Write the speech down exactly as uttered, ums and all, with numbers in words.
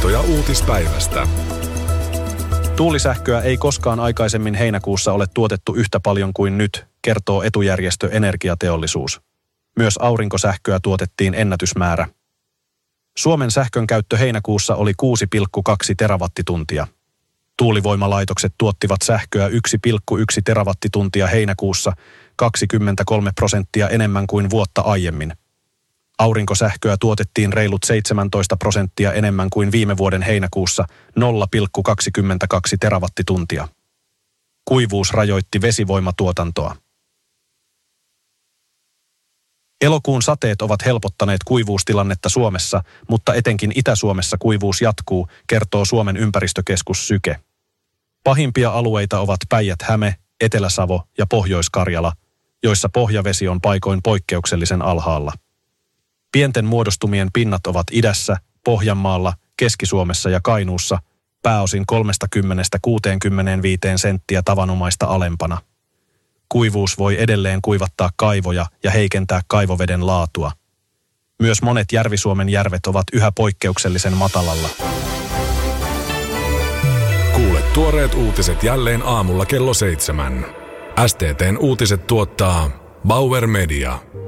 Tietoja uutispäivästä. Tuulisähköä ei koskaan aikaisemmin heinäkuussa ole tuotettu yhtä paljon kuin nyt, kertoo etujärjestö Energiateollisuus. Myös aurinkosähköä tuotettiin ennätysmäärä. Suomen sähkön käyttö heinäkuussa oli kuusi pilkku kaksi terawattituntia. Tuulivoimalaitokset tuottivat sähköä yksi pilkku yksi terawattituntia heinäkuussa, kaksikymmentäkolme prosenttia enemmän kuin vuotta aiemmin. Aurinkosähköä tuotettiin reilut seitsemäntoista prosenttia enemmän kuin viime vuoden heinäkuussa, nolla pilkku kaksikymmentäkaksi terawattituntia. Kuivuus rajoitti vesivoimatuotantoa. Elokuun sateet ovat helpottaneet kuivuustilannetta Suomessa, mutta etenkin Itä-Suomessa kuivuus jatkuu, kertoo Suomen ympäristökeskus Syke. Pahimpia alueita ovat Päijät-Häme, Etelä-Savo ja Pohjois-Karjala, joissa pohjavesi on paikoin poikkeuksellisen alhaalla. Pienten muodostumien pinnat ovat idässä, Pohjanmaalla, Keski-Suomessa ja Kainuussa, pääosin kolmekymmentä kuusikymmentäviisi senttiä tavanomaista alempana. Kuivuus voi edelleen kuivattaa kaivoja ja heikentää kaivoveden laatua. Myös monet Järvi-Suomen järvet ovat yhä poikkeuksellisen matalalla. Kuule tuoreet uutiset jälleen aamulla kello seitsemän. S T T:n uutiset tuottaa Bauer Media.